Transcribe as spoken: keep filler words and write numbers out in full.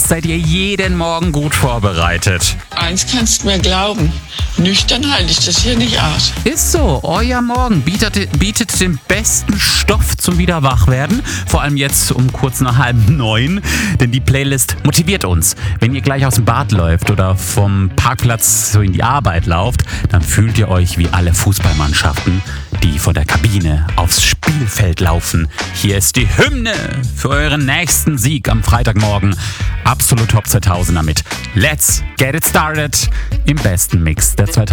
seid ihr jeden Morgen gut vorbereitet. Eins kannst du mir glauben, nüchtern halte ich das hier nicht aus. Ist so, euer Morgen bietet, bietet den besten Stoff zum Wiederwachwerden. Vor allem jetzt um kurz nach halb neun, denn die Playlist motiviert uns. Wenn ihr gleich aus dem Bad läuft oder vom Parkplatz so in die Arbeit lauft, dann fühlt ihr euch wie alle Fußballmannschaften, die von der Kabine aufs Spielfeld laufen. Hier ist die Hymne für euren nächsten Sieg am Freitagmorgen. Absolut Top zweitausender mit Let's Get It Started im besten Mix der zweitausender.